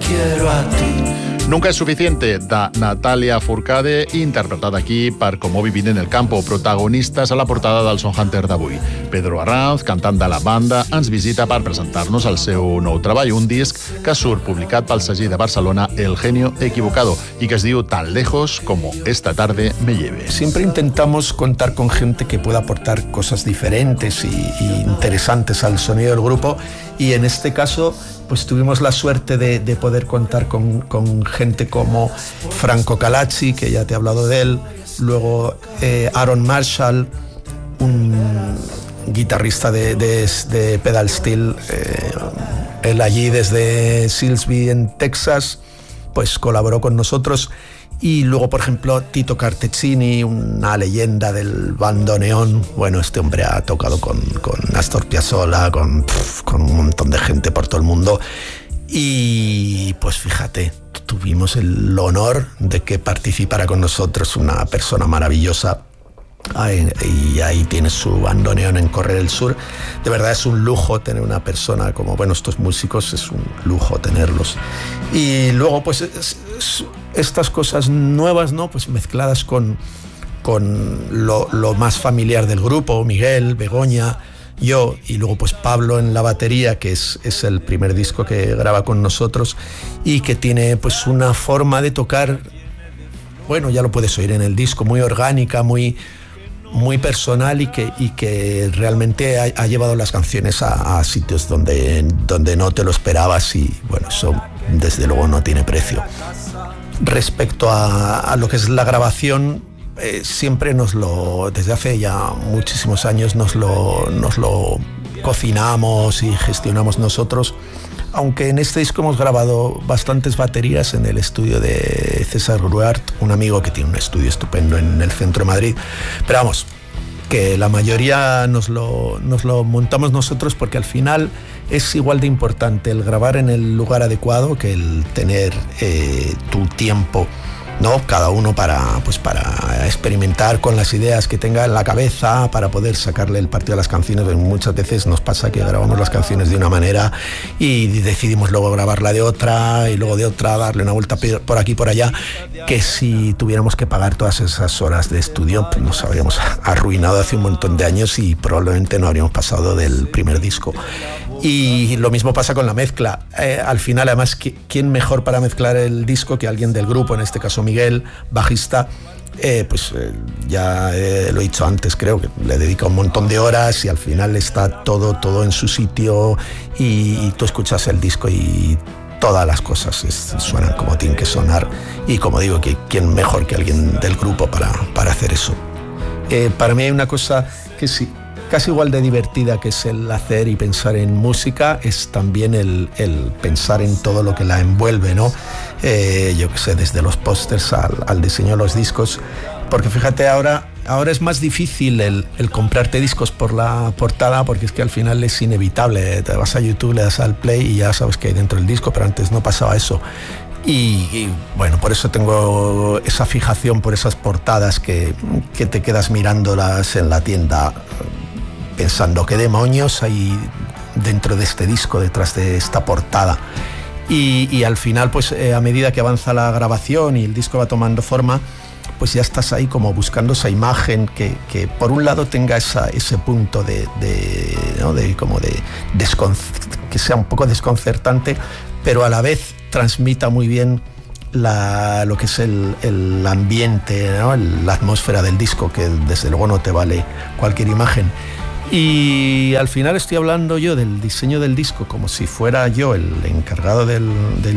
quiero a ti. Nunca es suficiente, de Natalia Furcade, interpretada aquí per Como vivint en el campo, protagonistes a la portada del Son Hunter d'avui. Pedro Arranz, cantant de la banda, ens visita per presentar-nos el seu nou treball, un disc que surt publicat pel segell de Barcelona El Genio Equivocado i que es diu Tan lejos como esta tarde me lleve. Siempre intentamos contar con gente que pueda aportar cosas diferentes y interesantes al sonido del grupo, y en este caso pues tuvimos la suerte de poder contar con gente como Franco Calacci, que ya te he hablado de él, luego Aaron Marshall, un guitarrista de pedal steel, él allí desde Silsbee en Texas, pues colaboró con nosotros. Y luego, por ejemplo, Tito Cartezzini, una leyenda del bandoneón. Bueno, este hombre ha tocado con Astor Piazzolla, con un montón de gente por todo el mundo. Y pues fíjate, tuvimos el honor de que participara con nosotros una persona maravillosa. Y ahí tiene su bandoneón en Correr el Sur. De verdad es un lujo tener una persona como, bueno, estos músicos, es un lujo tenerlos. Y luego pues estas cosas nuevas, ¿no? Pues mezcladas con lo más familiar del grupo, Miguel, Begoña, yo, y luego pues Pablo en la batería, que es el primer disco que graba con nosotros y que tiene pues una forma de tocar, bueno, ya lo puedes oír en el disco, muy orgánica, muy personal, y que realmente ha llevado las canciones a sitios donde no te lo esperabas, y bueno, eso desde luego no tiene precio. Respecto a lo que es la grabación, siempre desde hace ya muchísimos años nos lo cocinamos y gestionamos nosotros, aunque en este disco hemos grabado bastantes baterías en el estudio de César Gruart, un amigo que tiene un estudio estupendo en el centro de Madrid. Pero vamos, que la mayoría nos lo montamos nosotros, porque al final es igual de importante el grabar en el lugar adecuado que el tener tu tiempo, ¿no? Cada uno para experimentar con las ideas que tenga en la cabeza, para poder sacarle el partido a las canciones. Muchas veces nos pasa que grabamos las canciones de una manera y decidimos luego grabarla de otra, y luego de otra darle una vuelta por aquí por allá, que si tuviéramos que pagar todas esas horas de estudio, pues nos habríamos arruinado hace un montón de años y probablemente no habríamos pasado del primer disco. Y lo mismo pasa con la mezcla. Al final, además, ¿quién mejor para mezclar el disco que alguien del grupo? En este caso Miguel, bajista. Ya lo he dicho antes, creo que le dedica un montón de horas y al final está todo en su sitio, y tú escuchas el disco y todas las cosas suenan como tienen que sonar, y como digo, ¿quién mejor que alguien del grupo para hacer eso? Para mí hay una cosa que sí, casi igual de divertida, que es el hacer y pensar en música, es también el pensar en todo lo que la envuelve, ¿no? Yo qué sé, desde los pósters al diseño de los discos, porque fíjate, ahora es más difícil el comprarte discos por la portada, porque es que al final es inevitable, te vas a YouTube, le das al play y ya sabes que hay dentro del disco, pero antes no pasaba eso. Y bueno, por eso tengo esa fijación por esas portadas que te quedas mirándolas en la tienda pensando qué demonios hay dentro de este disco, detrás de esta portada. Y al final, pues a medida que avanza la grabación y el disco va tomando forma, pues ya estás ahí como buscando esa imagen que por un lado tenga ese punto ¿no? Que sea un poco desconcertante, pero a la vez transmita muy bien lo que es el ambiente, ¿no? La atmósfera del disco, que desde luego no te vale cualquier imagen. Y al final estoy hablando yo del diseño del disco como si fuera yo el encargado del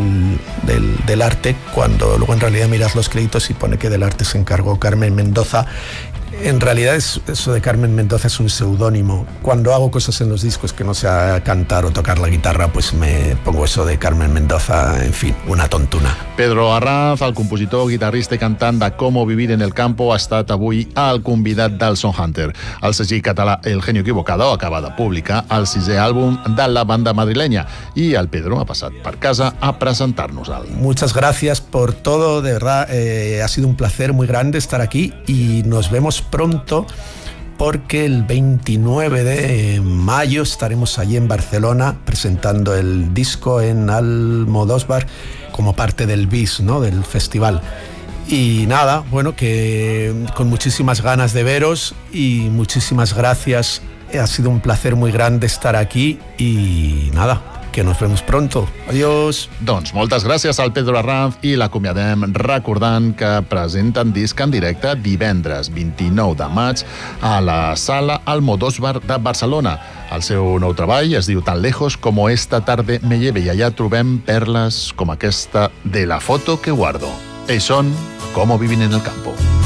arte, cuando luego en realidad miras los créditos y pone que del arte se encargó Carmen Mendoza. En realidad eso de Carmen Mendoza es un seudónimo. Cuando hago cosas en los discos que no sea cantar o tocar la guitarra, pues me pongo eso de Carmen Mendoza, en fin, una tontuna. Pedro Arranz, el compositor, guitarrista i cantant de Como vivir en el campo, ha estat avui el convidat del Son Hunter. El segell català El Genio Equivocado acaba de publicar el 6è àlbum de la banda madrileña i el Pedro ha passat per casa a presentar-nos-el. Muchas gracias por todo, de verdad, ha sido un placer muy grande estar aquí y nos vemos pronto porque el 29 de mayo estaremos allí en Barcelona presentando el disco en Almodóvar como parte del BIS, ¿no?, del festival. Y nada, bueno, que con muchísimas ganas de veros y muchísimas gracias. Ha sido un placer muy grande estar aquí y nada, que nos vemos pronto. Adiós. Doncs moltes gràcies al Pedro Arranz i l'acomiadem recordant que presenten disc en directe divendres 29 de maig a la Sala Almodóvar de Barcelona. El seu nou treball es diu Tan lejos como esta tarde me lleve i allà trobem perles com aquesta de La foto que guardo. Ells són Cómo vivir en el campo.